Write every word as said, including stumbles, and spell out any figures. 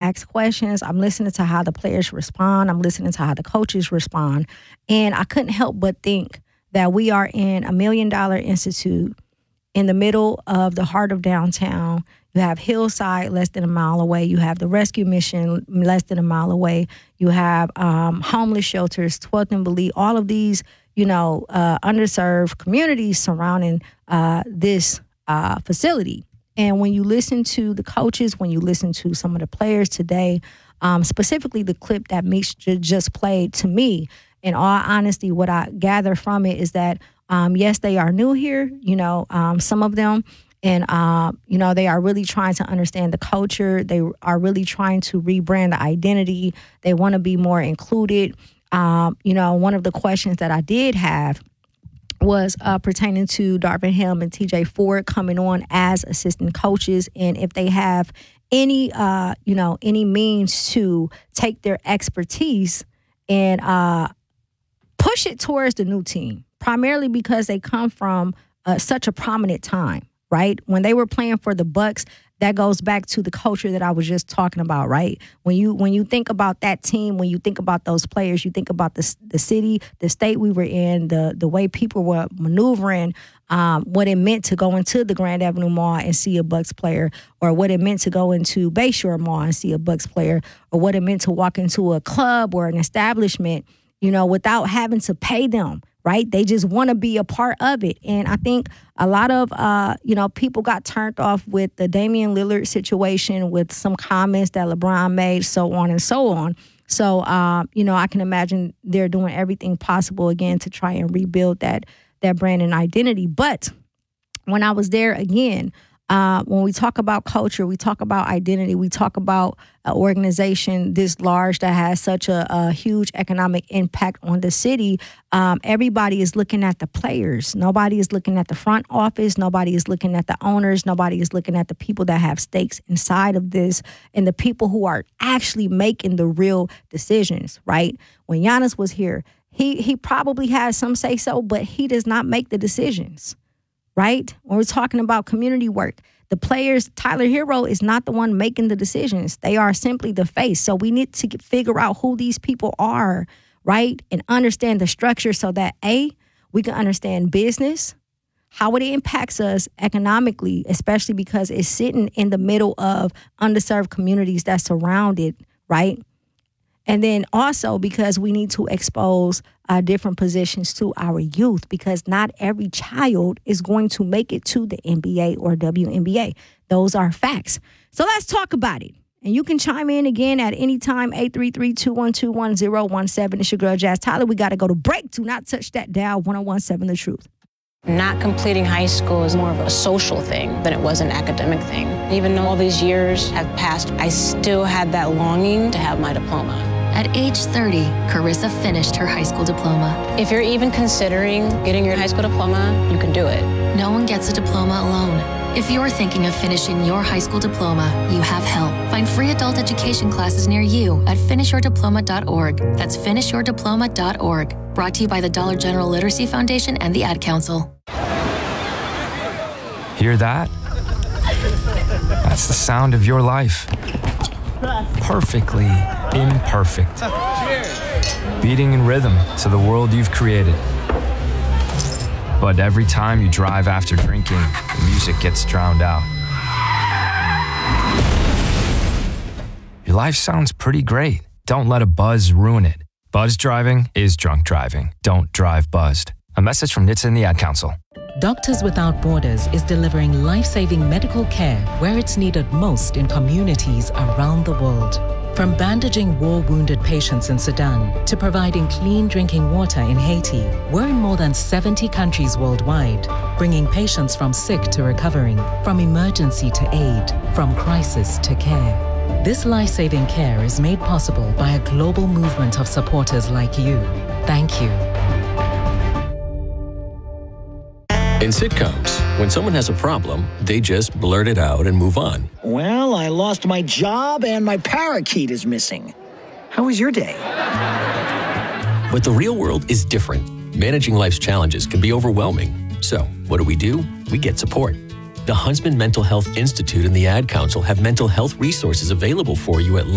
ask questions. I'm listening to how the players respond. I'm listening to how the coaches respond. And I couldn't help but think that we are in a million dollar institute in the middle of the heart of downtown. You have Hillside less than a mile away. You have the rescue mission less than a mile away. You have um, homeless shelters, twelfth and Belize, all of these, you know, uh, underserved communities surrounding uh, this uh, facility. And when you listen to the coaches, when you listen to some of the players today, um, specifically the clip that Meech j- just played, to me, in all honesty, what I gather from it is that, um, yes, they are new here, you know, um, some of them, and, uh, you know, they are really trying to understand the culture. They are really trying to rebrand the identity. They want to be more included. Um, you know, one of the questions that I did have was uh, pertaining to Darvin Ham and T J Ford coming on as assistant coaches, and if they have any, uh, you know, any means to take their expertise and uh, push it towards the new team, primarily because they come from uh, such a prominent time, right? When they were playing for the Bucks, that goes back to the culture that I was just talking about, right? When you when you think about that team, when you think about those players, you think about the the city, the state we were in, the the way people were maneuvering, um, what it meant to go into the Grand Avenue Mall and see a Bucks player, or what it meant to go into Bayshore Mall and see a Bucks player, or what it meant to walk into a club or an establishment, you know, without having to pay them. Right? They just want to be a part of it. And I think a lot of, uh, you know, people got turned off with the Damian Lillard situation, with some comments that LeBron made, so on and so on. So, uh, you know, I can imagine they're doing everything possible, again, to try and rebuild that that brand and identity. But when I was there, again, Uh, when we talk about culture, we talk about identity, we talk about an organization this large that has such a, a huge economic impact on the city. Um, everybody is looking at the players. Nobody is looking at the front office. Nobody is looking at the owners. Nobody is looking at the people that have stakes inside of this and the people who are actually making the real decisions, right? When Giannis was here, he he probably had some say so, but he does not make the decisions. Right? When we're talking about community work, the players, Tyler Hero is not the one making the decisions. They are simply the face. So we need to get, figure out who these people are, right? And understand the structure so that, A, we can understand business, how it impacts us economically, especially because it's sitting in the middle of underserved communities that surround it, right? And then also because we need to expose uh, different positions to our youth, because not every child is going to make it to the N B A or W N B A. Those are facts. So let's talk about it. And you can chime in again at any time, eight three three, two one two, one zero one seven. It's your girl, Jazz Tyler. We got to go to break. Do not touch that dial, one oh one point seven The Truth. Not completing high school is more of a social thing than it was an academic thing. Even though all these years have passed, I still had that longing to have my diploma. At age thirty, Carissa finished her high school diploma. If you're even considering getting your high school diploma, you can do it. No one gets a diploma alone. If you're thinking of finishing your high school diploma, you have help. Find free adult education classes near you at finish your diploma dot org. That's finish your diploma dot org. Brought to you by the Dollar General Literacy Foundation and the Ad Council. Hear that? That's the sound of your life. Perfectly imperfect. Beating in rhythm to the world you've created. But every time you drive after drinking, the music gets drowned out. Your life sounds pretty great. Don't let a buzz ruin it. Buzz driving is drunk driving. Don't drive buzzed. A message from N H T S A and the Ad Council. Doctors Without Borders is delivering life-saving medical care where it's needed most in communities around the world. From bandaging war-wounded patients in Sudan to providing clean drinking water in Haiti, we're in more than seventy countries worldwide, bringing patients from sick to recovering, from emergency to aid, from crisis to care. This life-saving care is made possible by a global movement of supporters like you. Thank you. In sitcoms, when someone has a problem, they just blurt it out and move on. Well, I lost my job and my parakeet is missing. How was your day? But the real world is different. Managing life's challenges can be overwhelming. So, what do we do? We get support. The Huntsman Mental Health Institute and the Ad Council have mental health resources available for you at